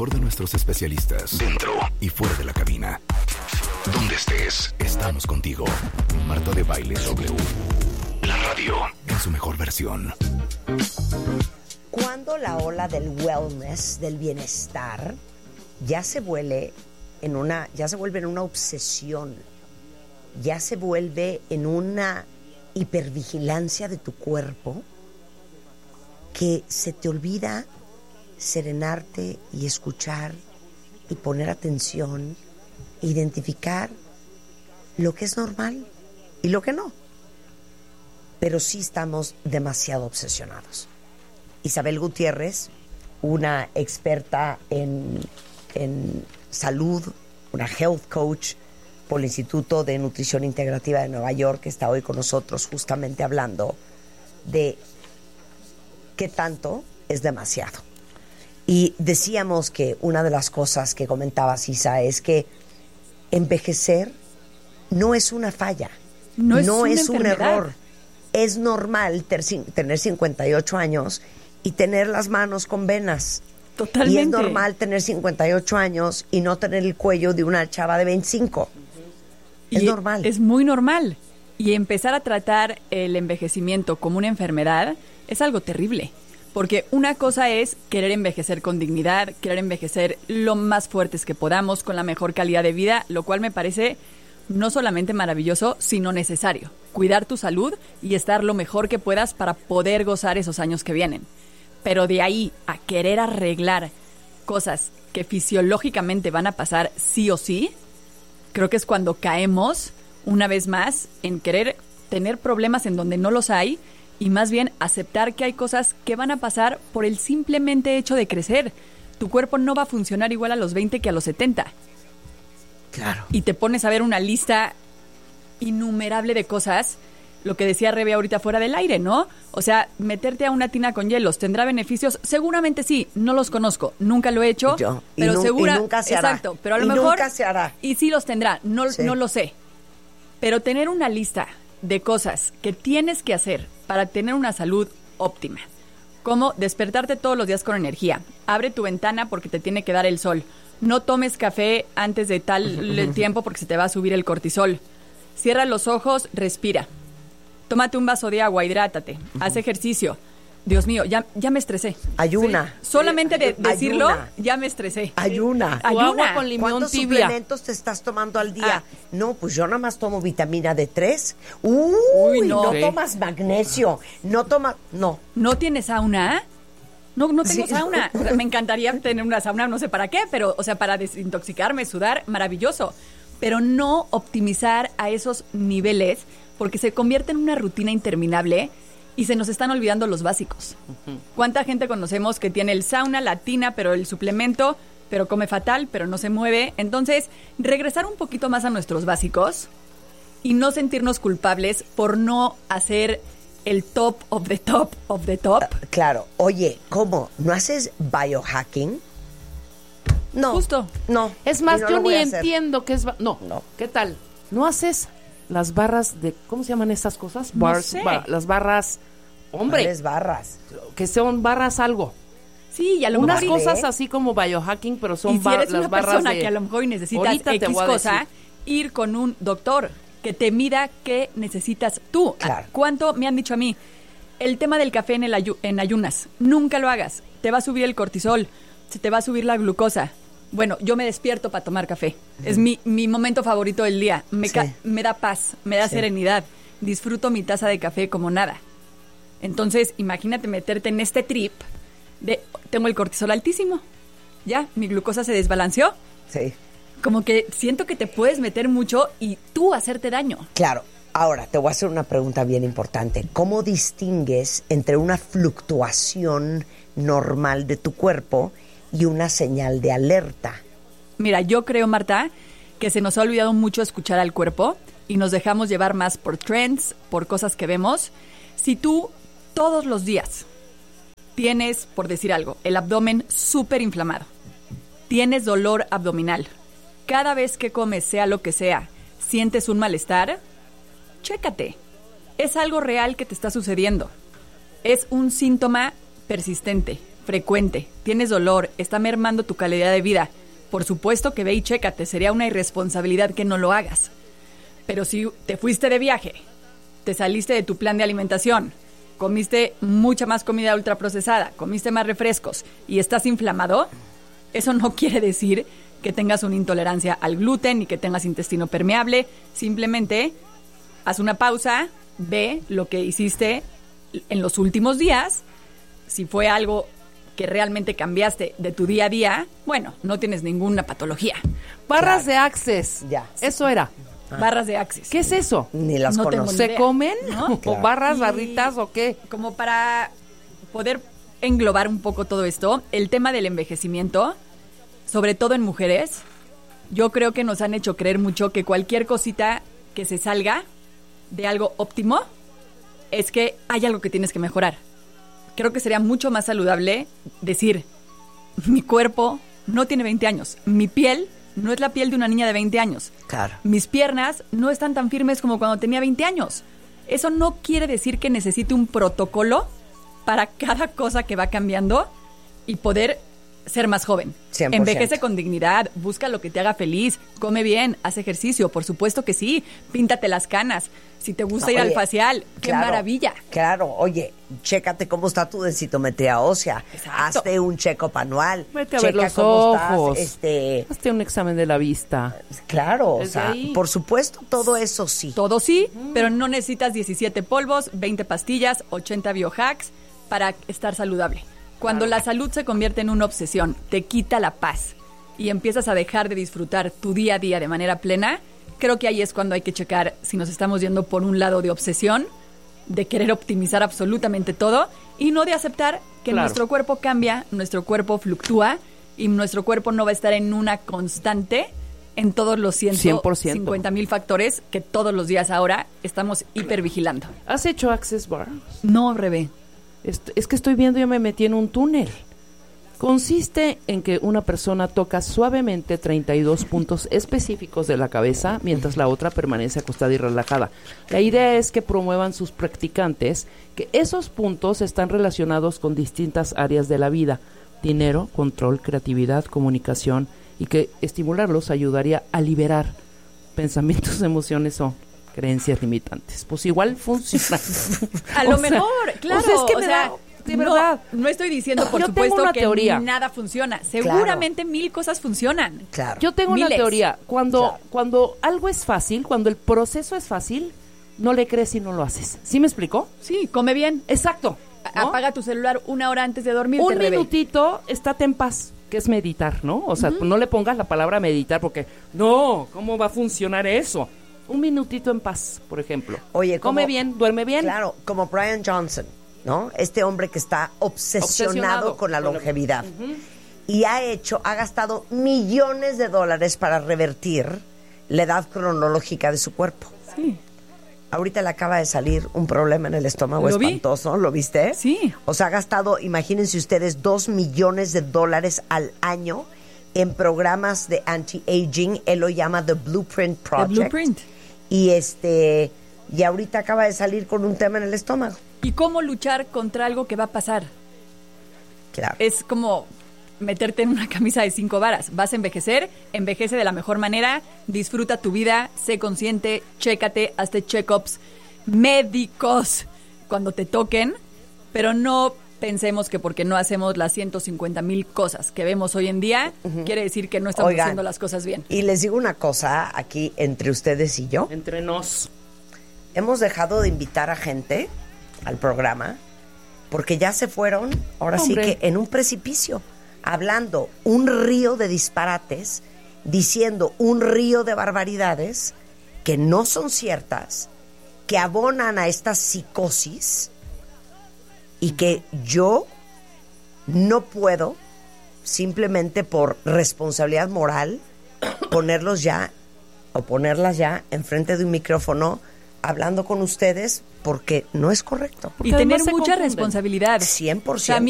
mejor de nuestros especialistas, dentro y fuera de la cabina. Donde estés, estamos contigo. Marta de Baile W. La radio en su mejor versión. Cuando la ola del wellness, del bienestar, ya se vuelve en una obsesión, ya se vuelve en una hipervigilancia de tu cuerpo, que se te olvida serenarte y escuchar y poner atención, identificar lo que es normal y lo que no. Pero sí estamos demasiado obsesionados. Isabel Gutiérrez, una experta en salud, una health coach por el Instituto de Nutrición Integrativa de Nueva York, que está hoy con nosotros justamente hablando de qué tanto es demasiado. Y decíamos que una de las cosas que comentaba Isa es que envejecer no es una falla, no es un error. Es normal tener 58 años y tener las manos con venas. Totalmente. Y es normal tener 58 años y no tener el cuello de una chava de 25. Es normal. Es muy normal. Y empezar a tratar el envejecimiento como una enfermedad es algo terrible. Porque una cosa es querer envejecer con dignidad, querer envejecer lo más fuertes que podamos, con la mejor calidad de vida, lo cual me parece no solamente maravilloso, sino necesario. Cuidar tu salud y estar lo mejor que puedas para poder gozar esos años que vienen. Pero de ahí a querer arreglar cosas que fisiológicamente van a pasar sí o sí, creo que es cuando caemos una vez más en querer tener problemas en donde no los hay y más bien aceptar que hay cosas que van a pasar por el simplemente hecho de crecer. Tu cuerpo no va a funcionar igual a los 20 que a los 70. Claro. Y te pones a ver una lista innumerable de cosas, lo que decía Rebe ahorita fuera del aire, ¿no? O sea, meterte a una tina con hielos, ¿tendrá beneficios? Seguramente sí, no los conozco, nunca lo he hecho, pero y nunca se hará. Exacto, pero a lo mejor nunca se hará. Y sí los tendrá, no lo sé. Pero tener una lista de cosas que tienes que hacer para tener una salud óptima, como despertarte todos los días con energía, abre tu ventana porque te tiene que dar el sol, no tomes café antes de tal tiempo porque se te va a subir el cortisol, cierra los ojos, respira, tómate un vaso de agua, hidrátate, haz ejercicio. Dios mío, ya me estresé. Ayuna. Sí. Solamente de decirlo, ayuna. Ya me estresé. Ayuna. Ayuna. Con limón ¿Cuántos tibia? suplementos te estás tomando al día? No, pues yo nada más tomo vitamina D3. Uy, no Sí. tomas magnesio. No tomas... No. ¿No tienes sauna? No tengo Sí. sauna. O sea, me encantaría tener una sauna, no sé para qué, pero, o sea, para desintoxicarme, sudar, maravilloso. Pero no optimizar a esos niveles porque se convierte en una rutina interminable y se nos están olvidando los básicos. ¿Cuánta gente conocemos que tiene el sauna, la tina, pero el suplemento, pero come fatal, pero no se mueve? Entonces, regresar un poquito más a nuestros básicos y no sentirnos culpables por no hacer el top of the top of the top. Claro. Oye, ¿cómo? ¿No haces biohacking? No. Justo. No. Es más, Y no yo lo voy ni a hacer. entiendo qué es... No. ¿Qué tal? ¿No haces las barras de... ¿Cómo se llaman estas cosas? No Bars, sé. las barras... Hombre, ¿Cuáles barras? que son barras algo. Sí, y a lo Unas mejor... cosas así como biohacking, pero son Y si eres las una barras persona de... que a lo mejor necesitas Ahorita te X voy a cosa, decir. ir con un doctor que te mida qué necesitas tú. Claro. ¿Cuánto me han dicho a mí? El tema del café en ayunas, nunca lo hagas. Te va a subir el cortisol, se te va a subir la glucosa. Bueno, yo me despierto para tomar café. Es mi momento favorito del día. Me da paz, me da serenidad. Disfruto mi taza de café como nada. Entonces, imagínate meterte en este trip de tengo el cortisol altísimo. Ya, mi glucosa se desbalanceó. Sí. Como que siento que te puedes meter mucho y tú hacerte daño. Claro. Ahora, te voy a hacer una pregunta bien importante. ¿Cómo distingues entre una fluctuación normal de tu cuerpo y una señal de alerta? Mira, yo creo, Marta, que se nos ha olvidado mucho escuchar al cuerpo y nos dejamos llevar más por trends, por cosas que vemos. Si tú todos los días tienes, por decir algo, el abdomen súper inflamado, tienes dolor abdominal, cada vez que comes, sea lo que sea, sientes un malestar, chécate. Es algo real que te está sucediendo. Es un síntoma persistente frecuente, tienes dolor, está mermando tu calidad de vida, por supuesto que ve y chécate, sería una irresponsabilidad que no lo hagas. Pero si te fuiste de viaje, te saliste de tu plan de alimentación, comiste mucha más comida ultraprocesada, comiste más refrescos y estás inflamado, eso no quiere decir que tengas una intolerancia al gluten ni que tengas intestino permeable. Simplemente haz una pausa, ve lo que hiciste en los últimos días. Si fue algo que realmente cambiaste de tu día a día, bueno, no tienes ninguna patología. Barras de Access. Ya. Eso era. Barras de Access. ¿Qué es eso? Ni las No tengo conozco. ni ¿Se idea, comen? ¿no? ¿O barras, Y barritas o qué? Como para poder englobar un poco todo esto, el tema del envejecimiento, sobre todo en mujeres, yo creo que nos han hecho creer mucho que cualquier cosita que se salga de algo óptimo es que hay algo que tienes que mejorar. Creo que sería mucho más saludable decir, mi cuerpo no tiene 20 años, mi piel no es la piel de una niña de 20 años. Claro. Mis piernas no están tan firmes como cuando tenía 20 años. Eso no quiere decir que necesite un protocolo para cada cosa que va cambiando y poder ser más joven. 100%. Envejece con dignidad, busca lo que te haga feliz, come bien, haz ejercicio, por supuesto que sí, píntate las canas. Si te gusta ir al facial, qué claro, maravilla. Claro, oye, chécate cómo está tu densitometría ósea. Exacto. Hazte un check-up anual. Vete a ver Checa los cómo ojos. estás, Hazte un examen de la vista. claro, o Desde sea, ahí. por supuesto, todo eso sí. Todo sí, pero no necesitas 17 polvos, 20 pastillas, 80 biohacks para estar saludable. Cuando la salud se convierte en una obsesión, te quita la paz y empiezas a dejar de disfrutar tu día a día de manera plena, creo que ahí es cuando hay que checar si nos estamos yendo por un lado de obsesión, de querer optimizar absolutamente todo y no de aceptar que Claro. nuestro cuerpo cambia, nuestro cuerpo fluctúa y nuestro cuerpo no va a estar en una constante en todos los 150,000 factores que todos los días ahora estamos hipervigilando. ¿Has hecho Access Bar? No, Rebe. Es que estoy viendo, yo me metí en un túnel. Consiste en que una persona toca suavemente 32 puntos específicos de la cabeza, mientras la otra permanece acostada y relajada. La idea es que promuevan sus practicantes que esos puntos están relacionados con distintas áreas de la vida: dinero, control, creatividad, comunicación, y que estimularlos ayudaría a liberar pensamientos, emociones o creencias limitantes. Pues igual funciona. A lo mejor, claro. O sea, es que me da, de verdad. No estoy diciendo, por Yo tengo supuesto, una que teoría. nada funciona. Seguramente 1000 cosas funcionan. Claro. Yo tengo una Miles. teoría. Claro. Cuando algo es fácil, cuando el proceso es fácil, no le crees y no lo haces. ¿Sí me explicó? Sí, come bien. Exacto. ¿no? Apaga tu celular 1 hora antes de dormirte, Un Rebe. minutito, estate en paz, que es meditar, ¿no? O sea, no le pongas la palabra meditar porque, no, ¿cómo va a funcionar eso? Un minutito en paz, por ejemplo. Oye, come como- bien, duerme bien. Claro, como Brian Johnson, ¿no? Este hombre que está obsesionado con la longevidad. Y ha gastado millones de dólares para revertir la edad cronológica de su cuerpo. Sí. Ahorita le acaba de salir un problema en el estómago Lo vi. espantoso, ¿lo viste? Sí. O sea, ha gastado, imagínense ustedes, 2 millones de dólares al año en programas de anti-aging. Él lo llama The Blueprint Project. Blueprint. Y ahorita acaba de salir con un tema en el estómago. ¿Y cómo luchar contra algo que va a pasar? Claro. Es como meterte en una camisa de 5 varas. Vas a envejecer, envejece de la mejor manera, disfruta tu vida, sé consciente, chécate, hazte check-ups médicos cuando te toquen, pero no pensemos que porque no hacemos las 150,000 cosas que vemos hoy en día, quiere decir que no estamos Oigan, haciendo las cosas bien. Y les digo una cosa aquí entre ustedes y yo. Entre nos. Hemos dejado de invitar a gente al programa porque ya se fueron, ahora Hombre. sí que en un precipicio, hablando un río de disparates, diciendo un río de barbaridades que no son ciertas, que abonan a esta psicosis y que yo no puedo, simplemente por responsabilidad moral, ponerlos ya o ponerlas ya enfrente de un micrófono hablando con ustedes porque no es correcto. Y Porque tener además se mucha confunden. responsabilidad. 100%. O sea, a mí